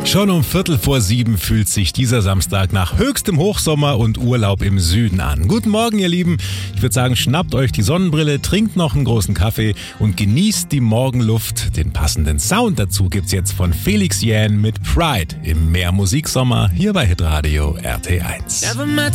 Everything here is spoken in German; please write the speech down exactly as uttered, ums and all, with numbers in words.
Schon um Viertel vor sieben fühlt sich dieser Samstag nach höchstem Hochsommer und Urlaub im Süden an. Guten Morgen, ihr Lieben. Ich würde sagen, schnappt euch die Sonnenbrille, trinkt noch einen großen Kaffee und genießt die Morgenluft. Den passenden Sound dazu gibt's jetzt von Felix Jähn mit Pride im Mehr Musiksommer hier bei Hitradio R T eins. Never met